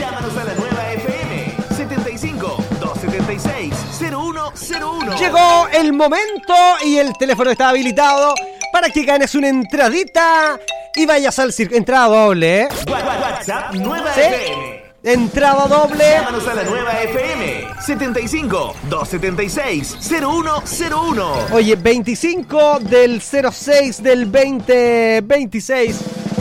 Llámanos a la nueva FM 75-276-0101. Llegó el momento y el teléfono está habilitado para que ganes una entradita y vayas al circo. Entrada doble, ¿eh? WhatsApp Nueva ¿Sí? FM. Entrada doble. Llámanos a la nueva FM 75-276-0101. Oye, 25 del 06 del 2026.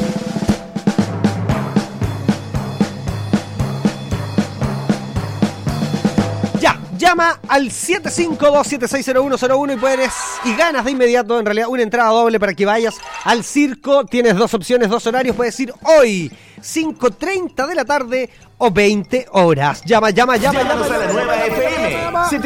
Ya, llama al 752-760101 y ganas de inmediato, en realidad, una entrada doble para que vayas al circo. Tienes dos opciones, dos horarios. Puedes ir hoy, 5:30 de la tarde o 20 horas. Llama. Llámanos a la nueva FM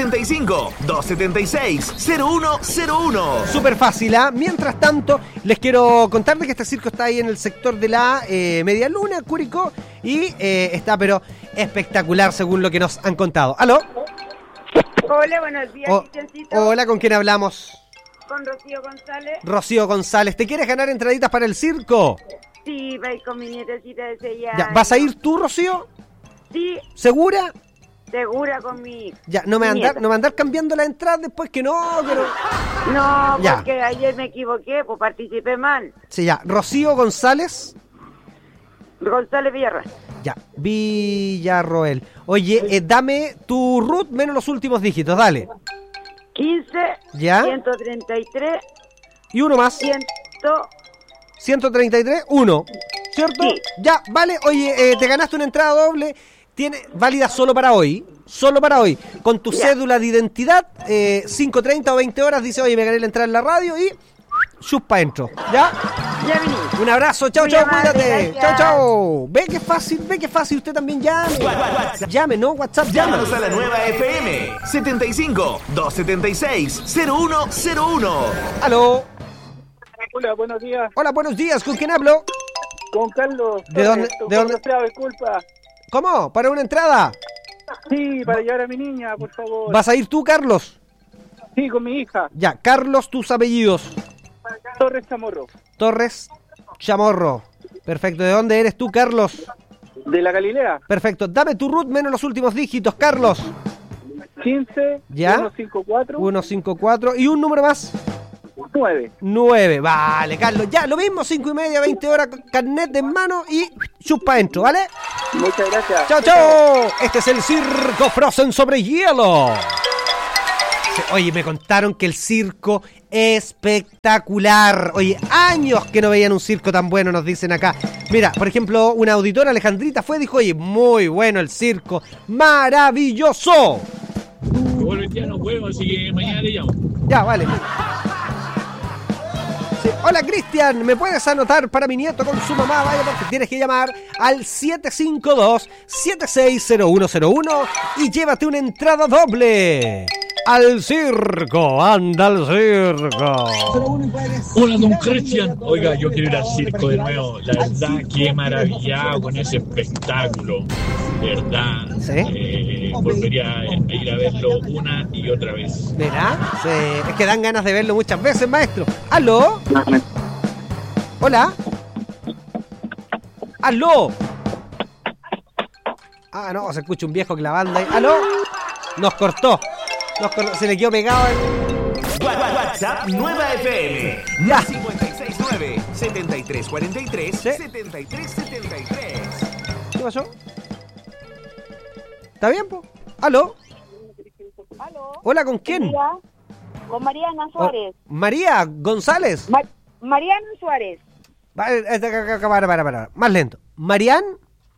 75-276-0101. Súper fácil, ¿ah? Mientras tanto, les quiero contar de que este circo está ahí en el sector de la Media Luna, Curicó, y está, pero espectacular según lo que nos han contado. ¿Aló? Hola, buenos días, Cristiancito. Hola, ¿con quién hablamos? Con Rocío González. Rocío González. ¿Te quieres ganar entraditas para el circo? Sí, va a ir con mi nietecita de 6 años. Ya, ¿vas a ir tú, Rocío? Sí, ¿Segura? segura con mi Ya, no me nieta. andar cambiando la entrada después que no, pero... No, Ya. porque ayer me equivoqué, pues participé mal. Sí, ya. Rocío González. González Villarra. Ya, Villarroel. Oye, dame tu root menos los últimos dígitos, dale. 15, ¿Ya? 133, Y uno más. 133, 1. ¿Cierto? Sí. Ya, vale. Oye, te ganaste una entrada doble. Tiene válida solo para hoy. Solo para hoy. Con tu Ya. cédula de identidad, 5:30 o 20 horas, dice, oye, me gané la entrada en la radio y chupa entro. ¿Ya? Ya vení. Un abrazo, chao, Muy chao, amable, cuídate. Chao, gracias. chao. Ve que fácil, usted también llame. Llame, ¿no? WhatsApp, Llámanos llame. a la nueva FM 75-276-0101. Aló. Hola, buenos días. Hola, buenos días, ¿con quién hablo? Con Carlos. ¿De dónde- Torres, de dónde? Torres, disculpa. ¿Cómo? ¿Para una entrada? Sí, para llevar a mi niña, por favor. ¿Vas a ir tú, Carlos? Sí, con mi hija. Ya, Carlos, tus apellidos. Torres Chamorro. Torres Chamorro. Perfecto. ¿De dónde eres tú, Carlos? De la Galilea. Perfecto. Dame tu root menos los últimos dígitos, Carlos. 15, ¿Ya? 154, 154. ¿Y un número más? 9. 9. Vale, Carlos. Ya, lo mismo, 5:30, 20 horas, carnet en mano y chupa adentro, ¿vale? Muchas gracias. ¡Chao, chao! Este es el Circo Frozen sobre hielo. Oye, me contaron que el circo espectacular. Oye, años que no veían un circo tan bueno, nos dicen acá. Mira, por ejemplo, una auditora, Alejandrita, dijo, oye, muy bueno el circo, maravilloso. Igual hoy día no puedo, así que mañana le llamo. Ya, vale. Sí. Hola, Cristian, ¿me puedes anotar para mi nieto con su mamá? Vaya, porque tienes que llamar al 752-760101 y llévate una entrada doble. Al circo, anda al circo. Hola, don Cristian. Oiga, yo quiero ir al circo de nuevo. La verdad, qué maravillado con ese espectáculo. ¿Verdad? ¿Sí? Volvería a ir a verlo una y otra vez. ¿Verá? Sí, es que dan ganas de verlo muchas veces, maestro. ¿Aló? ¿Hola? ¿Aló? Ah, no, se escucha un viejo clavando ahí. ¿Aló? Nos cortó. Se le quedó pegado el... WhatsApp Nueva FM Ya. 569-7343-7373. ¿Qué pasó? ¿Está bien, po? ¿Aló? ¿Aló? Hola, ¿con quién? Mira, con Mariana Suárez. María González. Mariana Suárez. Para. Más lento. Mariana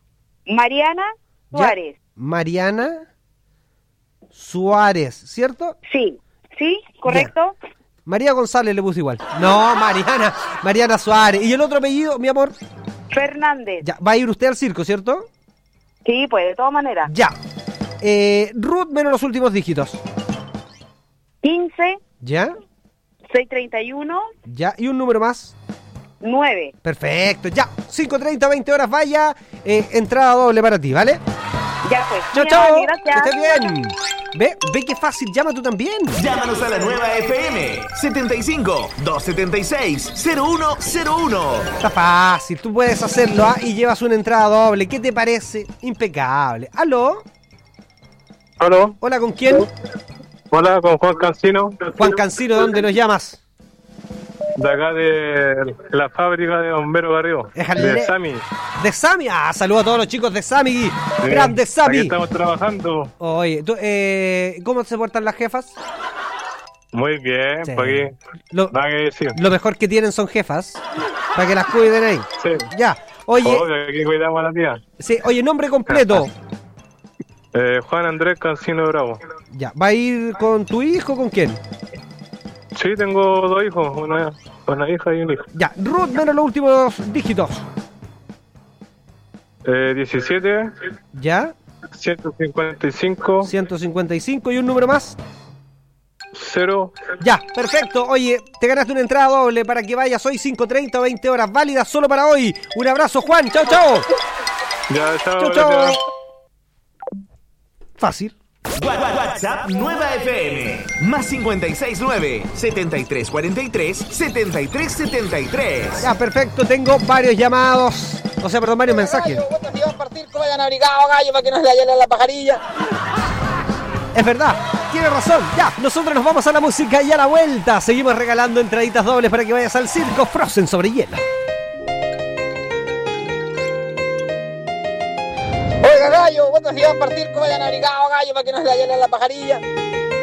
Suárez. Mariana Suárez, ¿cierto? Sí, correcto. Ya. María González le puse igual. No, Mariana Suárez. ¿Y el otro apellido, mi amor? Fernández. Ya, va a ir usted al circo, ¿cierto? Sí, pues de todas maneras. Ya. Ruth menos los últimos dígitos. 15, ¿Ya? 631, ¿Ya? ¿Y un número más? 9. Perfecto, ya. 5:30, 20 horas, vaya. Entrada doble para ti, ¿vale? Ya pues. Chao, Muy chao. amable, gracias. Que estés bien. ¿Ve qué fácil? Llama tú también. Llámanos a la nueva FM 75 276 0101. Está fácil, tú puedes hacerlo, ¿ah? Y llevas una entrada doble. ¿Qué te parece? Impecable. ¿Aló? ¿Aló? Hola, ¿con quién? Hola, con Juan Cancino. Juan Cancino, ¿dónde nos llamas? De acá de la fábrica de Bombero Garrido. De Sami. De Sami. Ah, saludo a todos los chicos de Sami. Grande Sami. Aquí estamos trabajando. Oye, ¿cómo se portan las jefas? Muy bien, Sí. por aquí. Nada que decir. Lo mejor que tienen son jefas. Para que las cuiden ahí. Sí. Ya. Oye, Obvio, aquí cuidamos a la tía. sí, oye, nombre completo. Juan Andrés Cancino Bravo. Ya. ¿Va a ir con tu hijo o con quién? Sí, tengo 2 hijos, una hija y un hijo. Ya. Ruth, menos los últimos dígitos. 17, Ya. 155, 155 y un número más. 0. Ya, perfecto. Oye, te ganaste una entrada doble para que vayas hoy 5:30 o 20 horas, válida solo para hoy. Un abrazo, Juan. Chao, chao. Ya, Chao, chao. chao. gracias. Fácil. WhatsApp Nueva FM más 569 7343 7373. Ya, perfecto. Tengo varios llamados. O sea, perdón, varios mensajes. ¿Cuántos iban a partir? ¿Cómo vayan abrigados, gallo, para que no se le llenen la pajarilla? Es verdad, tiene razón. Ya, nosotros nos vamos a la música y a la vuelta seguimos regalando entraditas dobles para que vayas al circo Frozen sobre hielo. Oiga, gallo, ¿cuántos iban a partir? ¿Cómo vayan abrigados, gallo, para que no se le llenen la pajarilla?